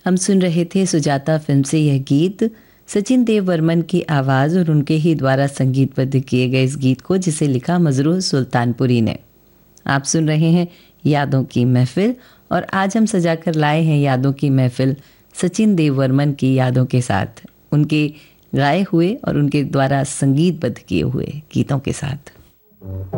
हम सुन रहे थे सुजाता फिल्म से यह गीत, सचिन देव वर्मन की आवाज़ और उनके ही द्वारा संगीतबद्ध किए गए इस गीत को, जिसे लिखा मजरूह सुल्तानपुरी ने। आप सुन रहे हैं यादों की महफिल और आज हम सजाकर लाए हैं यादों की महफिल सचिन देव वर्मन की यादों के साथ, उनके गाए हुए और उनके द्वारा संगीतबद्ध किए हुए गीतों के साथ।